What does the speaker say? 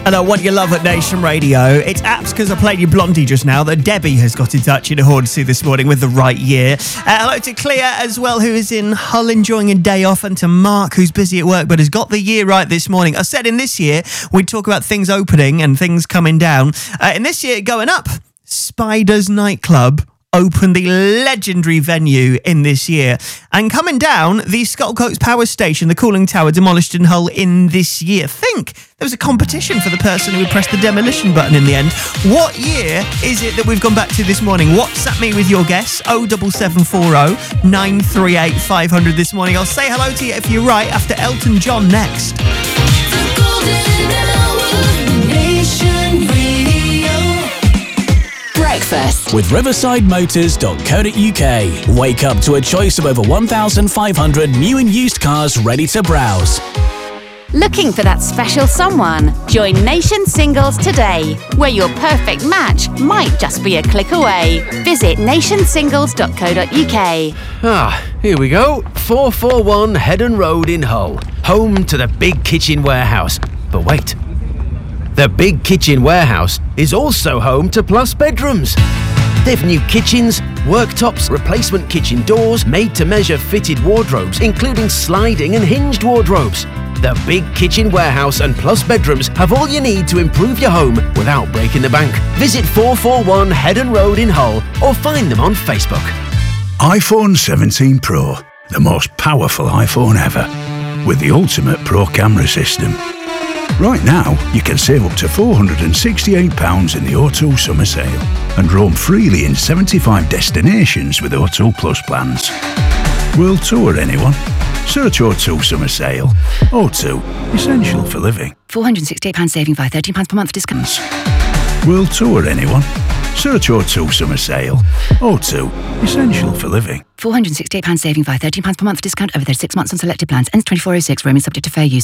And I want your love at Nation Radio. It's apps because I played you Blondie just now that Debbie has got in touch in Hornsey this morning with the right year. Hello to Clea as well, who is in Hull enjoying a day off, and to Mark, who's busy at work but has got the year right this morning. I said in this year we'd talk about things opening and things coming down. In this year, going up, Spiders Nightclub opened the legendary venue in this year. And coming down, the Skulcoats Power Station, the cooling tower demolished in Hull in this year. Think there was a competition for the person who would press the demolition button in the end. What year is it that we've gone back to this morning? WhatsApp me with your guess, 07740 938 500 this morning. I'll say hello to you if you're right after Elton John next. The Golden Hour, Nation Radio. Breakfast with riversideMotors.co.uk. Wake up to a choice of over 1,500 new and used cars ready to browse. Looking for that special someone? Join Nation Singles today, where your perfect match might just be a click away. Visit nationsingles.co.uk. Here we go. 441 Heddon Road in Hull, home to the Big Kitchen Warehouse. But wait, the Big Kitchen Warehouse is also home to Plus Bedrooms. They've new kitchens, worktops, replacement kitchen doors, made-to-measure fitted wardrobes, including sliding and hinged wardrobes. The Big Kitchen Warehouse and Plus Bedrooms have all you need to improve your home without breaking the bank. Visit 441 Heddon Road in Hull or find them on Facebook. iPhone 17 Pro, the most powerful iPhone ever, with the ultimate Pro camera system. Right now, you can save up to £468 in the O2 summer sale and roam freely in 75 destinations with O2 Plus plans. World tour, anyone? Search O2 summer sale. O2, essential for living. £468 saving via £13 per month discounts. World tour, anyone? Search O2 summer sale. O2, essential for living. £468 saving via £13 per month discount over 36 months on selected plans. Ends 24/06, roaming subject to fair use.